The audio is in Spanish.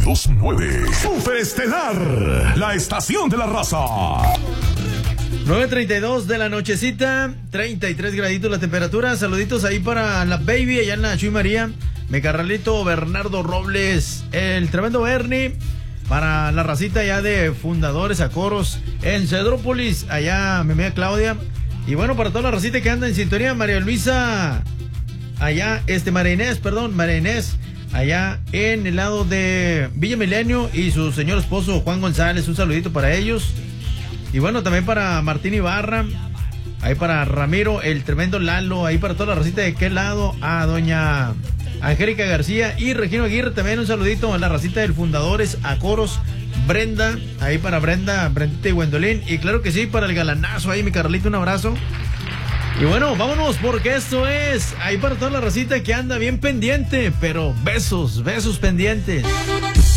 92.9. Superestelar, la estación de la raza. 9:32 de la nochecita, 33 graditos la temperatura. Saluditos ahí para la baby, allá en la Chuy María. Mi carnalito Bernardo Robles, el tremendo Bernie. Para la racita allá de Fundadores a Coros en Cedrópolis, allá mi amiga Claudia. Y bueno, para toda la racita que anda en sintonía, María Luisa, allá, María Inés, allá en el lado de Villa Milenio, y su señor esposo Juan González, un saludito para ellos. Y bueno, también para Martín Ibarra, ahí para Ramiro, el tremendo Lalo, ahí para toda la racita de aquel lado, a doña Angélica García y Regino Aguirre, también un saludito a la racita del Fundadores, a Coros, Brenda, ahí para Brendita y Gwendolyn, y claro que sí, para el galanazo ahí, mi Carlito, un abrazo. Y bueno, vámonos, porque esto es ahí para toda la racita que anda bien pendiente, pero besos pendientes.